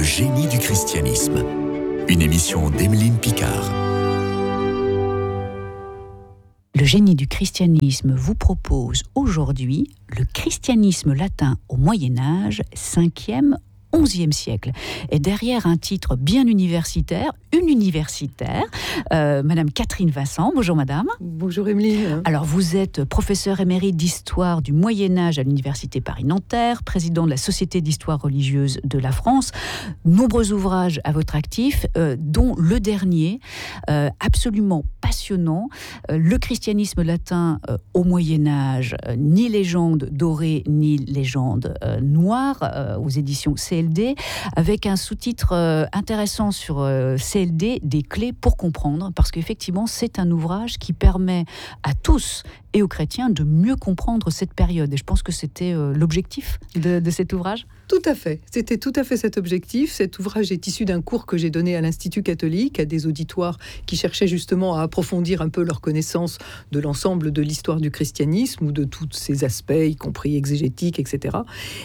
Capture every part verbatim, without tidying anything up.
Le génie du christianisme. Une émission d'Emeline Picard. Le génie du christianisme vous propose aujourd'hui le christianisme latin au Moyen-Âge, cinquième, onzième siècle. Et derrière un titre bien universitaire, une universitaire, euh, Madame Catherine Vincent. Bonjour Madame. Bonjour Emeline. Alors vous êtes professeure émérite d'histoire du Moyen-Âge à l'Université Paris-Nanterre, président de la Société d'histoire religieuse de la France. Nombreux ouvrages à votre actif, euh, dont le dernier, euh, absolument passionnant, euh, le christianisme latin euh, au Moyen-Âge, euh, ni légende dorée, ni légende euh, noire, euh, aux éditions C L D, avec un sous-titre euh, intéressant sur euh, C L D, des clés pour comprendre, parce qu'effectivement, c'est un ouvrage qui permet à tous et aux chrétiens de mieux comprendre cette période. Et je pense que c'était euh, l'objectif de, de cet ouvrage. Tout à fait. C'était tout à fait cet objectif. Cet ouvrage est issu d'un cours que j'ai donné à l'Institut catholique, à des auditoires qui cherchaient justement à approfondir un peu leur connaissance de l'ensemble de l'histoire du christianisme ou de tous ses aspects, y compris exégétiques, et cetera.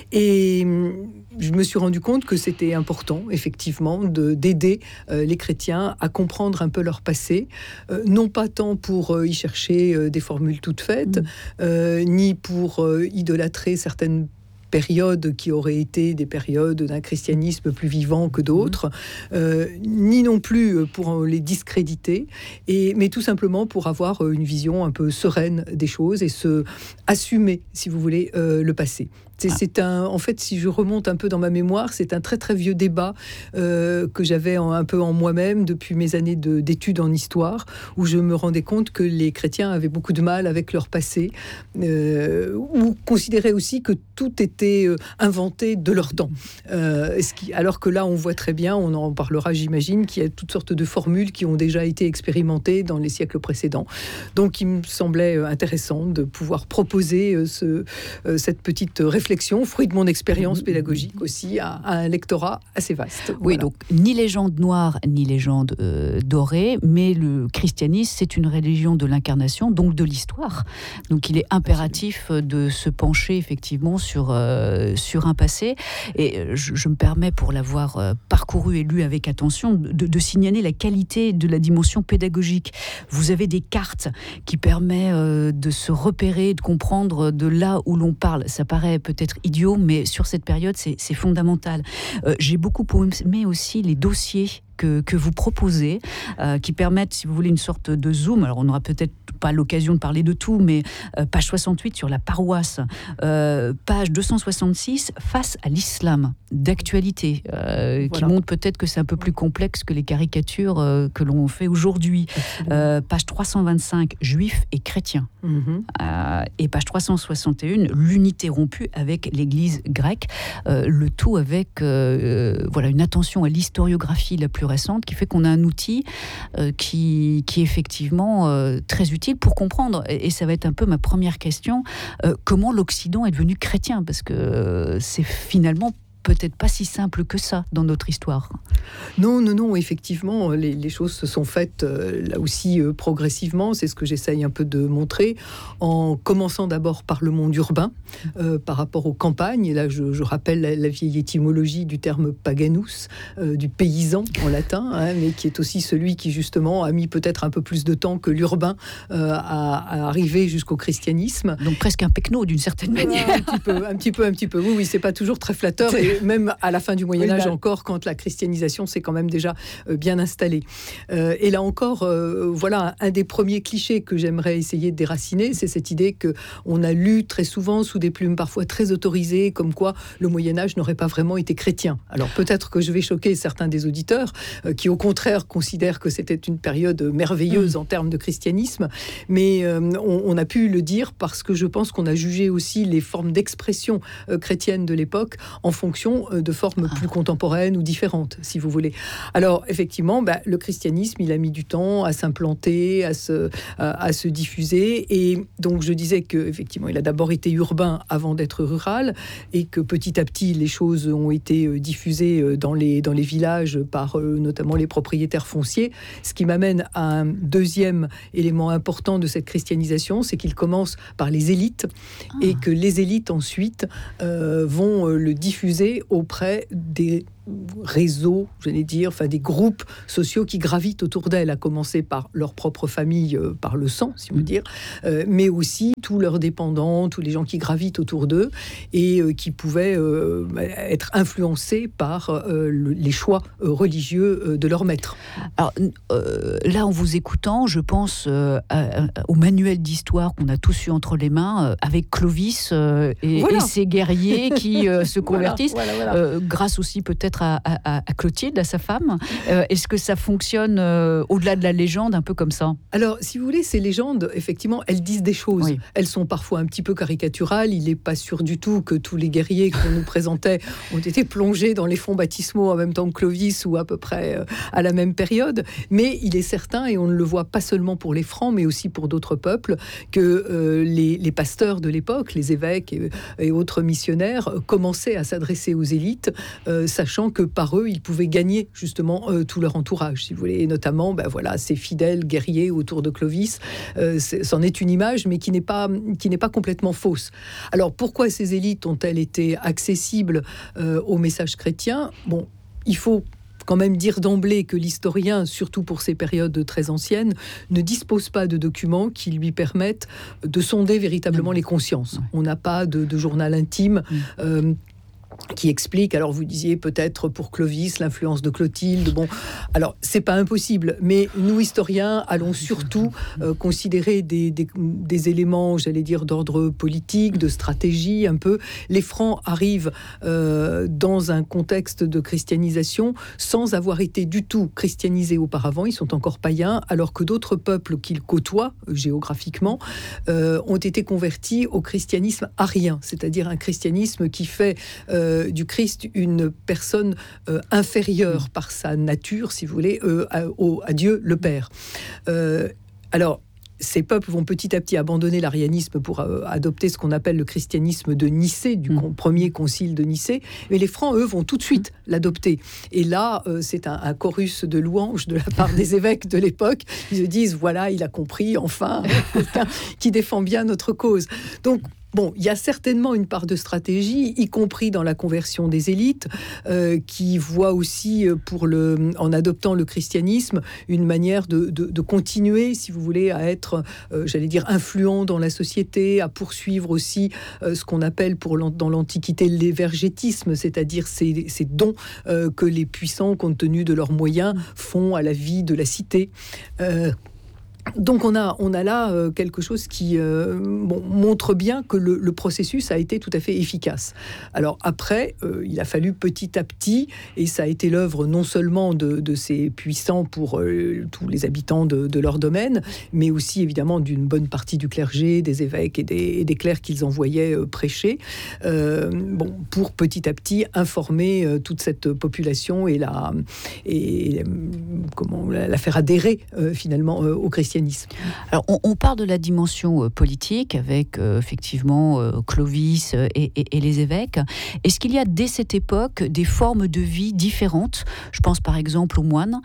Et je me suis rendu compte que c'était important, effectivement, de, d'aider euh, les chrétiens à comprendre un peu leur passé, euh, non pas tant pour euh, y chercher euh, des formules toutes faites, mmh. euh, ni pour euh, idolâtrer certaines périodes qui auraient été des périodes d'un christianisme plus vivant que d'autres, euh, ni non plus pour les discréditer, et, mais tout simplement pour avoir une vision un peu sereine des choses et se assumer, si vous voulez, euh, le passé. C'est, c'est un, en fait, si je remonte un peu dans ma mémoire, c'est un très très vieux débat euh, que j'avais en, un peu en moi-même depuis mes années de, d'études en histoire, où je me rendais compte que les chrétiens avaient beaucoup de mal avec leur passé, euh, ou considéraient aussi que tout était euh, inventé de leur temps. Euh, ce qui, alors que là, on voit très bien, on en parlera, j'imagine, qu'il y a toutes sortes de formules qui ont déjà été expérimentées dans les siècles précédents. Donc, il me semblait intéressant de pouvoir proposer euh, ce, euh, cette petite réflexion réflexion, fruit de mon expérience pédagogique aussi, à, à un lectorat assez vaste. Oui, voilà. Donc ni légende noire, ni légende euh, dorée, mais le christianisme, c'est une religion de l'incarnation, donc de l'histoire. Donc il est impératif Absolument. de se pencher effectivement sur, euh, sur un passé. Et je, je me permets, pour l'avoir euh, parcouru et lu avec attention, de, de signaler la qualité de la dimension pédagogique. Vous avez des cartes qui permettent euh, de se repérer, de comprendre de là où l'on parle. Ça paraît peut-être peut-être idiot, mais sur cette période, c'est, c'est fondamental. Euh, j'ai beaucoup aimé aussi les dossiers que, que vous proposez, euh, qui permettent, si vous voulez, une sorte de zoom. Alors, on n'aura peut-être pas l'occasion de parler de tout, mais euh, page soixante-huit sur la paroisse, euh, page deux cent soixante-six, face à l'islam, d'actualité, euh, voilà. qui montre peut-être que c'est un peu plus complexe que les caricatures euh, que l'on fait aujourd'hui. Euh, page trois cent vingt-cinq, juifs et chrétiens. Mm-hmm. Euh, et page trois cent soixante et un, l'unité rompue avec l'Église grecque. Euh, le tout avec euh, voilà, une attention à l'historiographie la plus récente, qui fait qu'on a un outil euh, qui, qui est effectivement euh, très utile pour comprendre, et, et ça va être un peu ma première question, euh, comment l'Occident est devenu chrétien, parce que euh, c'est finalement peut-être pas si simple que ça dans notre histoire. Non, non, non, effectivement, les, les choses se sont faites euh, là aussi euh, progressivement, c'est ce que j'essaye un peu de montrer, en commençant d'abord par le monde urbain, euh, par rapport aux campagnes, et là je, je rappelle la, la vieille étymologie du terme paganus, euh, du paysan en latin, hein, mais qui est aussi celui qui justement a mis peut-être un peu plus de temps que l'urbain euh, à, à arriver jusqu'au christianisme. Donc presque un pecno d'une certaine manière. Un petit peu, un petit peu, un petit peu, oui, oui, c'est pas toujours très flatteur, et même à la fin du Moyen-Âge oui, là... encore, quand la christianisation s'est quand même déjà euh, bien installée. Euh, et là encore, euh, voilà, un des premiers clichés que j'aimerais essayer de déraciner, c'est cette idée qu'on a lu très souvent sous des plumes parfois très autorisées, comme quoi le Moyen-Âge n'aurait pas vraiment été chrétien. Alors peut-être que je vais choquer certains des auditeurs, euh, qui au contraire considèrent que c'était une période merveilleuse mmh. en termes de christianisme, mais euh, on, on a pu le dire parce que je pense qu'on a jugé aussi les formes d'expression euh, chrétienne de l'époque en fonction de formes plus contemporaines ou différentes, si vous voulez. Alors, effectivement, bah, le christianisme, il a mis du temps à s'implanter, à se, à, à se diffuser. Et donc, je disais qu'effectivement, il a d'abord été urbain avant d'être rural, et que petit à petit, les choses ont été diffusées dans les, dans les villages par euh, notamment les propriétaires fonciers. Ce qui m'amène à un deuxième élément important de cette christianisation, c'est qu'il commence par les élites, ah. et que les élites, ensuite, euh, vont le diffuser auprès des réseaux, j'allais dire, enfin des groupes sociaux qui gravitent autour d'elle, à commencer par leur propre famille, euh, par le sang, si on veut dire, euh, mais aussi tous leurs dépendants, tous les gens qui gravitent autour d'eux et euh, qui pouvaient euh, être influencés par euh, le, les choix euh, religieux euh, de leur maître. Alors euh, là, en vous écoutant, je pense euh, à, à, au manuel d'histoire qu'on a tous eu entre les mains, euh, avec Clovis euh, et, voilà. et ses guerriers qui euh, se convertissent, voilà, voilà, voilà. Euh, grâce aussi peut-être à, à, à Clotilde, à sa femme. Euh, est-ce que ça fonctionne euh, au-delà de la légende, un peu comme ça ? Alors, si vous voulez, ces légendes, effectivement, elles disent des choses. Oui. Elles sont parfois un petit peu caricaturales. Il n'est pas sûr du tout que tous les guerriers qu'on nous présentait ont été plongés dans les fonds baptismaux en même temps que Clovis ou à peu près euh, à la même période. Mais il est certain, et on ne le voit pas seulement pour les Francs, mais aussi pour d'autres peuples, que euh, les, les pasteurs de l'époque, les évêques et, et autres missionnaires, euh, commençaient à s'adresser aux élites, euh, sachant que par eux, ils pouvaient gagner justement euh, tout leur entourage, si vous voulez, et notamment ben, voilà, ces fidèles guerriers autour de Clovis. Euh, c'est, c'en est une image, mais qui n'est pas, qui n'est pas complètement fausse. Alors, pourquoi ces élites ont-elles été accessibles euh, au message chrétien ? Bon, il faut quand même dire d'emblée que l'historien, surtout pour ces périodes très anciennes, ne dispose pas de documents qui lui permettent de sonder véritablement les consciences. On n'a pas de, de journal intime euh, qui explique, alors vous disiez peut-être pour Clovis, l'influence de Clotilde, bon, alors c'est pas impossible, mais nous historiens allons surtout euh, considérer des, des, des éléments, j'allais dire, d'ordre politique, de stratégie un peu. Les Francs arrivent euh, dans un contexte de christianisation sans avoir été du tout christianisés auparavant, ils sont encore païens, alors que d'autres peuples qu'ils côtoient géographiquement euh, ont été convertis au christianisme arien, c'est-à-dire un christianisme qui fait euh, du Christ une personne euh, inférieure par sa nature, si vous voulez, euh, à, au, à Dieu le Père. Euh, alors, ces peuples vont petit à petit abandonner l'arianisme pour euh, adopter ce qu'on appelle le christianisme de Nicée, du con- premier concile de Nicée, mais les Francs, eux, vont tout de suite l'adopter. Et là, euh, c'est un, un chorus de louanges de la part des évêques de l'époque. Ils se disent, voilà, il a compris, enfin, quelqu'un qui défend bien notre cause. Donc, bon, il y a certainement une part de stratégie, y compris dans la conversion des élites, euh, qui voient aussi, pour le, en adoptant le christianisme, une manière de, de, de continuer, si vous voulez, à être, euh, j'allais dire, influent dans la société, à poursuivre aussi euh, ce qu'on appelle pour l'an, dans l'Antiquité l'évergétisme, c'est-à-dire ces, ces dons euh, que les puissants, compte tenu de leurs moyens, font à la vie de la cité. Euh, Donc on a, on a là euh, quelque chose qui euh, bon, montre bien que le, le processus a été tout à fait efficace. Alors après, euh, il a fallu petit à petit, et ça a été l'œuvre non seulement de, de ces puissants pour euh, tous les habitants de, de leur domaine, mais aussi évidemment d'une bonne partie du clergé, des évêques et des, et des clercs qu'ils envoyaient euh, prêcher, euh, bon, pour petit à petit informer euh, toute cette population et la, et, comment, la, la faire adhérer euh, finalement euh, au christianisme. Alors, on, on parle de la dimension euh, politique avec euh, effectivement euh, Clovis et, et, et les évêques. Est-ce qu'il y a dès cette époque des formes de vie différentes ? Je pense par exemple aux moines,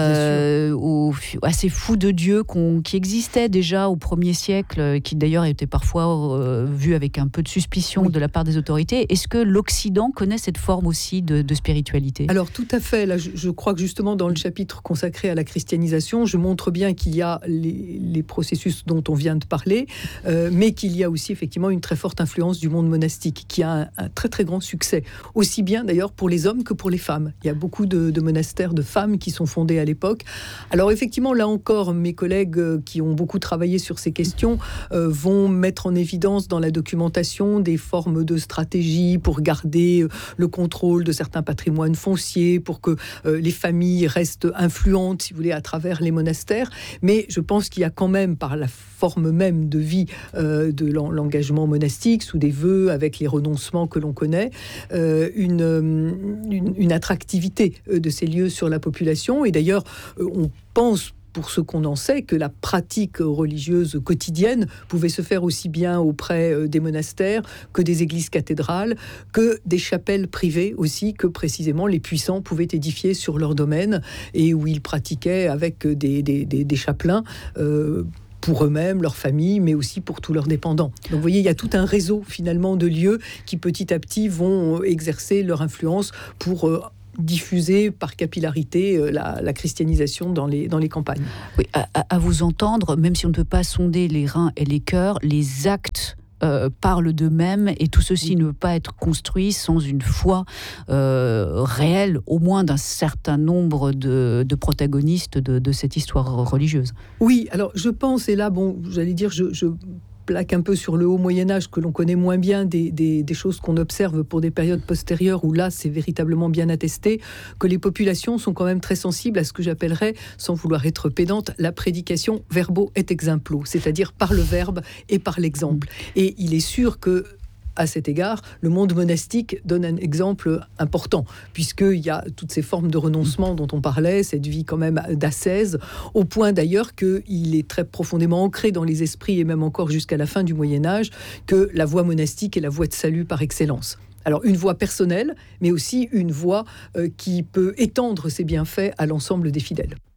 euh, aux, à ces fous de Dieu qu'on, qui existaient déjà au premier siècle, qui d'ailleurs étaient parfois euh, vus avec un peu de suspicion oui. de la part des autorités. Est-ce que l'Occident connaît cette forme aussi de, de spiritualité ? Alors tout à fait. Là, je, je crois que justement dans le chapitre consacré à la christianisation, je montre bien qu'il y a Les, les processus dont on vient de parler, euh, mais qu'il y a aussi effectivement une très forte influence du monde monastique, qui a un, un très très grand succès, aussi bien d'ailleurs pour les hommes que pour les femmes. Il y a beaucoup de, de monastères de femmes qui sont fondés à l'époque. Alors effectivement, là encore, mes collègues euh, qui ont beaucoup travaillé sur ces questions euh, vont mettre en évidence dans la documentation des formes de stratégie pour garder euh, le contrôle de certains patrimoines fonciers, pour que euh, les familles restent influentes, si vous voulez, à travers les monastères. Mais je pense qu'il y a quand même, par la forme même de vie euh, de l'engagement monastique, sous des vœux, avec les renoncements que l'on connaît, euh, une, une, une attractivité de ces lieux sur la population. Et d'ailleurs, on pense, pour ce qu'on en sait, que la pratique religieuse quotidienne pouvait se faire aussi bien auprès des monastères que des églises cathédrales, que des chapelles privées aussi, que précisément les puissants pouvaient édifier sur leur domaine, et où ils pratiquaient avec des, des, des, des chapelains euh, pour eux-mêmes, leur famille, mais aussi pour tous leurs dépendants. Donc vous voyez, il y a tout un réseau finalement de lieux qui petit à petit vont exercer leur influence pour euh, diffuser par capillarité euh, la, la christianisation dans les, dans les campagnes. Oui, à, à vous entendre, même si on ne peut pas sonder les reins et les cœurs, les actes Euh, parlent d'eux-mêmes, et tout ceci ne peut pas être construit sans une foi euh, réelle, au moins d'un certain nombre de, de protagonistes de, de cette histoire religieuse. Oui, alors je pense, et là, bon, j'allais dire, je... je... plaque un peu sur le haut Moyen-Âge, que l'on connaît moins bien des, des, des choses qu'on observe pour des périodes postérieures, où là, c'est véritablement bien attesté, que les populations sont quand même très sensibles à ce que j'appellerais, sans vouloir être pédante, la prédication verbo et exemplo, c'est-à-dire par le verbe et par l'exemple. Et il est sûr que, à cet égard, le monde monastique donne un exemple important, puisqu'il y a toutes ces formes de renoncement dont on parlait, cette vie quand même d'ascèse, au point d'ailleurs qu'il est très profondément ancré dans les esprits, et même encore jusqu'à la fin du Moyen-Âge, que la voie monastique est la voie de salut par excellence. Alors une voie personnelle, mais aussi une voie euh, qui peut étendre ses bienfaits à l'ensemble des fidèles.